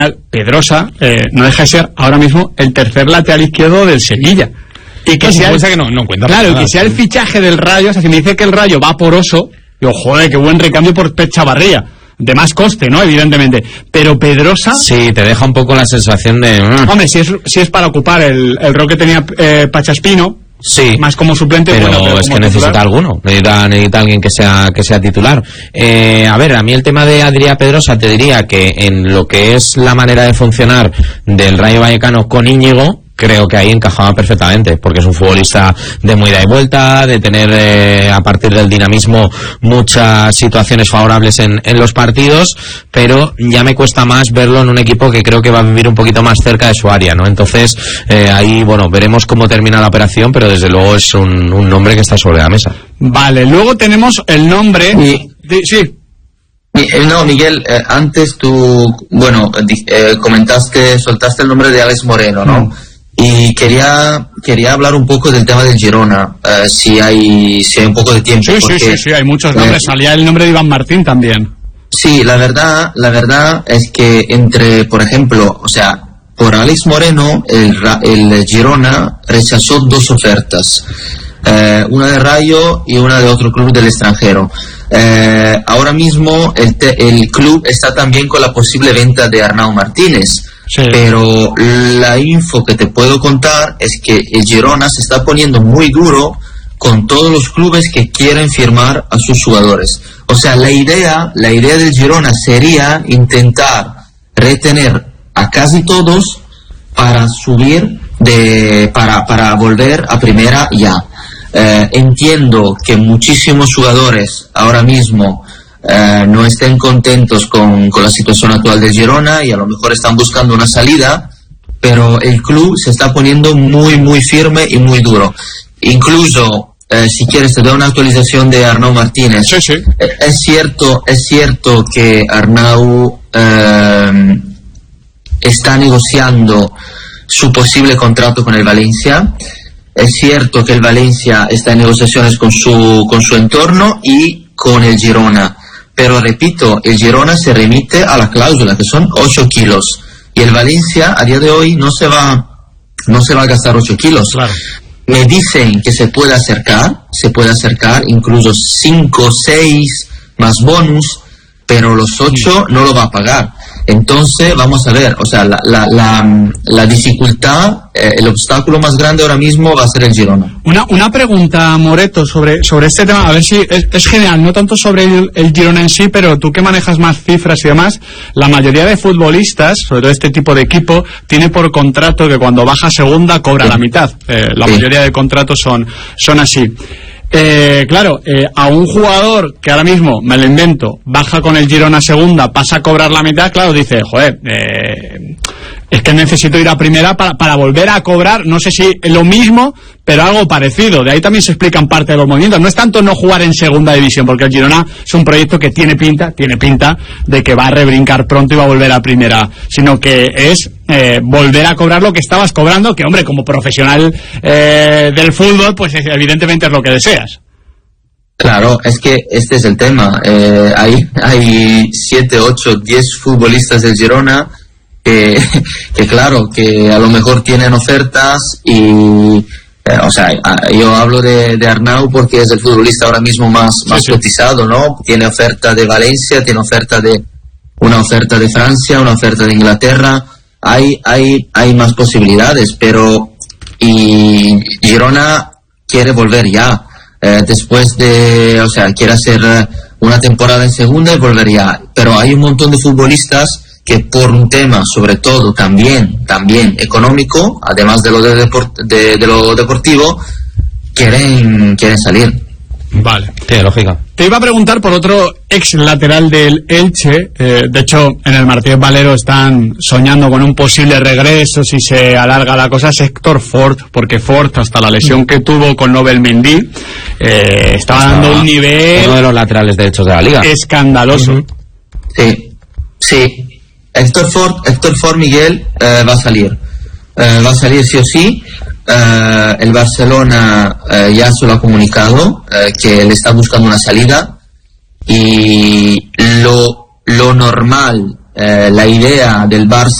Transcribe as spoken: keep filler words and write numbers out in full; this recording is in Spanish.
Pedrosa eh, no deja de ser ahora mismo el tercer lateral izquierdo del Sevilla. Y que no, sea el, que no, no cuenta claro, nada, que sea sí. el fichaje del Rayo, o sea, si me dice que el Rayo va poroso, digo, joder, qué buen recambio por Pep Chavarría. De más coste, ¿no? Evidentemente. Pero Pedrosa... Sí, te deja un poco la sensación de... Mm. Hombre, si es, si es para ocupar el, el rol que tenía eh, Pachaspino, sí, más como suplente... pero, bueno, pero es como que necesita titular. alguno. Necesita, necesita alguien que sea, que sea titular. Eh, a ver, a mí el tema de Adrià Pedrosa te diría que en lo que es la manera de funcionar del Rayo Vallecano con Íñigo, creo que ahí encajaba perfectamente, porque es un futbolista de muy ida y vuelta, de tener eh, a partir del dinamismo muchas situaciones favorables en, en los partidos, pero ya me cuesta más verlo en un equipo que creo que va a vivir un poquito más cerca de su área, ¿no? Entonces, eh, ahí, bueno, veremos cómo termina la operación, pero desde luego es un, un nombre que está sobre la mesa. Vale, luego tenemos el nombre... Y... de, sí. No, Miguel, eh, antes tú, bueno, eh, comentaste, soltaste el nombre de Alex Moreno, ¿no? Mm. Y quería quería hablar un poco del tema del Girona, uh, si hay si hay un poco de tiempo. Sí, porque, sí, sí, sí, hay muchos nombres. Eh, Salía el nombre de Iván Martín también. Sí, la verdad, la verdad es que entre, por ejemplo, o sea, por Alex Moreno, el, el Girona rechazó dos ofertas, eh, una de Rayo y una de otro club del extranjero. Eh, ahora mismo el, te, el club está también con la posible venta de Arnau Martínez. Sí. Pero la info que te puedo contar es que el Girona se está poniendo muy duro con todos los clubes que quieren firmar a sus jugadores. O sea, la idea, la idea del Girona sería intentar retener a casi todos para subir de, para, para volver a primera ya. Eh, entiendo que muchísimos jugadores ahora mismo Uh, no estén contentos con, con la situación actual de Girona y a lo mejor están buscando una salida, pero el club se está poniendo muy muy firme y muy duro. Incluso uh, si quieres te doy una actualización de Arnau Martínez. Sí, sí. Es cierto, es cierto que Arnau uh, está negociando su posible contrato con el Valencia. Es cierto que el Valencia está en negociaciones con su con su entorno y con el Girona. Pero repito, el Girona se remite a la cláusula, que son ocho kilos. Y el Valencia, a día de hoy, no se va, no se va a gastar ocho kilos. Claro. Me dicen que se puede acercar, se puede acercar, incluso cinco, seis más bonus, pero los ocho no lo va a pagar. Entonces, vamos a ver, o sea, la, la, la, la dificultad, eh, el obstáculo más grande ahora mismo va a ser el Girona. Una, una pregunta, Moreto, sobre, sobre este tema, a ver si es, es general, no tanto sobre el, el Girona en sí, pero tú que manejas más cifras y demás, la mayoría de futbolistas, sobre todo este tipo de equipo, tiene por contrato que cuando baja a segunda cobra sí. la mitad. Eh, la sí. mayoría de contratos son, son así. Eh, claro, eh, a un jugador que ahora mismo, me lo invento, baja con el Girona a segunda, pasa a cobrar la mitad, claro, dice, joder, eh, es que necesito ir a primera para, para volver a cobrar, no sé si lo mismo, pero algo parecido. De ahí también se explican parte de los movimientos. No es tanto no jugar en segunda división, porque el Girona es un proyecto que tiene pinta, tiene pinta de que va a rebrincar pronto y va a volver a primera, sino que es eh, volver a cobrar lo que estabas cobrando, que hombre, como profesional eh, del fútbol, pues evidentemente es lo que deseas. Claro, es que este es el tema. Eh, hay, hay siete, ocho, diez futbolistas del Girona que, que claro, que a lo mejor tienen ofertas y, eh, o sea, yo hablo de, de Arnau porque es el futbolista ahora mismo más, más sí, cotizado, ¿no? Tiene oferta de Valencia, tiene oferta de, una oferta de Francia, una oferta de Inglaterra. Hay, hay, hay más posibilidades, pero, y Girona quiere volver ya. Eh, después de, o sea, quiere hacer una temporada en segunda y volver ya. Pero hay un montón de futbolistas que por un tema, sobre todo, también, también económico, además de lo de, deport, de, de lo deportivo, quieren, quieren salir. Vale. Sí, lógica. Te iba a preguntar por otro ex lateral del Elche. Eh, de hecho, en el Martínez Valero están soñando con un posible regreso si se alarga la cosa. Es Héctor Ford, porque Ford, hasta la lesión que tuvo con Nobel Mendy, eh, estaba Hasta dando un nivel... Uno de los laterales derechos de la liga. Escandaloso. Uh-huh. Sí, sí. Héctor Ford, Héctor Ford Miguel, eh, va a salir. Eh, va a salir sí o sí. Uh, el Barcelona uh, ya se lo ha comunicado uh, que le está buscando una salida y lo, lo normal eh, la idea del Barça